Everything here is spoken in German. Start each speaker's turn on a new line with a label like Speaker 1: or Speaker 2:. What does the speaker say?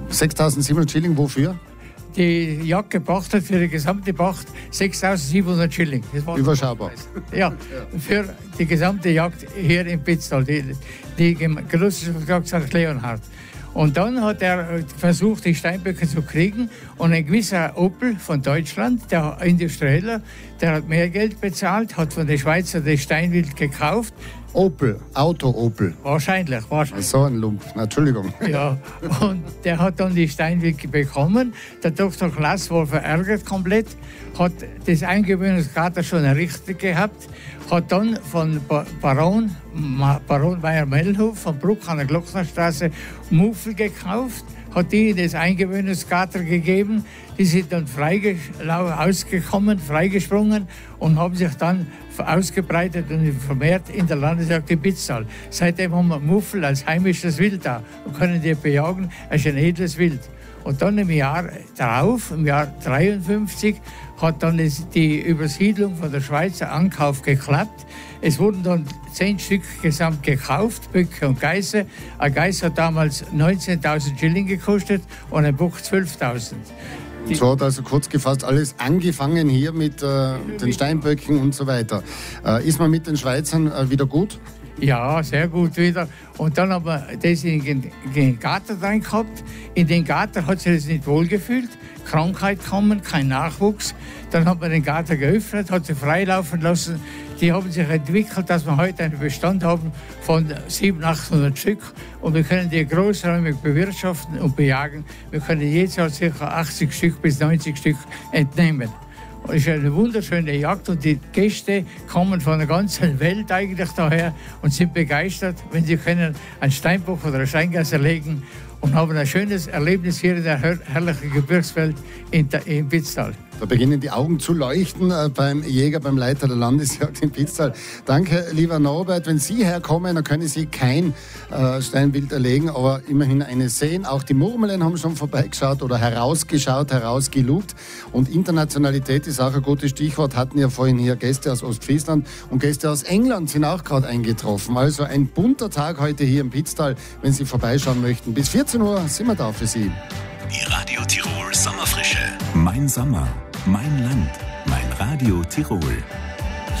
Speaker 1: 6.700 Schilling, wofür?
Speaker 2: Die Jagd gebracht hat für die gesamte Pacht 6.700 Schilling. Das war
Speaker 1: überschaubar.
Speaker 2: Ja, für die gesamte Jagd hier im Pitztal, die Genossenschaftsjagd St. Leonhard. Und dann hat er versucht, die Steinböcke zu kriegen. Und ein gewisser Opel von Deutschland, der Industrieller, der hat mehr Geld bezahlt, hat von den Schweizer das Steinwild gekauft.
Speaker 1: Opel, Auto Opel.
Speaker 2: Wahrscheinlich.
Speaker 1: So ein Lump, Entschuldigung.
Speaker 2: Ja, und der hat dann die Steinwild bekommen. Der Dr. Klaas war verärgert komplett, hat das Eingewöhnungskater schon errichtet gehabt, hat dann von Baron Meyer-Mellhof von Bruck an der Glocknerstraße Muffel gekauft, hat die in das Eingewöhnungskater gegeben. Die sind dann freigesprungen und haben sich dann ausgebreitet und vermehrt in der Landesjagd im Pitztal. Seitdem haben wir Muffel als heimisches Wild da und können die bejagen. Es ist ein edles Wild. Und dann im Jahr darauf, im Jahr 1953, hat dann die Übersiedlung von der Schweizer Ankauf geklappt. Es wurden dann 10 Stück gesamt gekauft, Böcke und Geiße. Ein Geiß hat damals 19.000 Schilling gekostet und ein Bock 12.000.
Speaker 1: So hat also kurz gefasst alles angefangen hier mit den Steinböcken und so weiter. Ist man mit den Schweizern wieder gut?
Speaker 2: Ja, sehr gut wieder. Und dann haben wir das in den Gatter rein gehabt. In den Gatter hat sich das nicht wohlgefühlt. Krankheit kommen, kein Nachwuchs. Dann hat man den Gatter geöffnet, hat sie freilaufen lassen. Die haben sich entwickelt, dass wir heute einen Bestand haben von 700-800 Stück. Und wir können die großräumig bewirtschaften und bejagen. Wir können jedes Jahr ca. 80 Stück bis 90 Stück entnehmen. Es ist eine wunderschöne Jagd und die Gäste kommen von der ganzen Welt eigentlich daher und sind begeistert, wenn sie können einen Steinbock oder eine Steingasse legen und haben ein schönes Erlebnis hier in der herrlichen Gebirgswelt im Pitztal.
Speaker 1: Da beginnen die Augen zu leuchten beim Jäger, beim Leiter der Landesjagd in Pitztal. Danke, lieber Norbert. Wenn Sie herkommen, dann können Sie kein Steinwild erlegen, aber immerhin eine sehen. Auch die Murmelen haben schon vorbeigeschaut oder herausgelugt. Und Internationalität ist auch ein gutes Stichwort. Hatten ja vorhin hier Gäste aus Ostfriesland und Gäste aus England sind auch gerade eingetroffen. Also ein bunter Tag heute hier im Pitztal, wenn Sie vorbeischauen möchten. Bis 14 Uhr sind wir da für Sie.
Speaker 3: Die Radio Tirol Sommerfrische. Mein Sommer, mein Land, mein Radio Tirol.